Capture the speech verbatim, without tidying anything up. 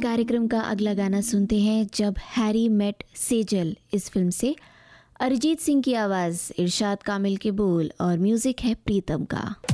कार्यक्रम का अगला गाना सुनते हैं जब हैरी मेट सेजल इस फिल्म से। अरिजीत सिंह की आवाज़, इरशाद कामिल के बोल और म्यूजिक है प्रीतम का।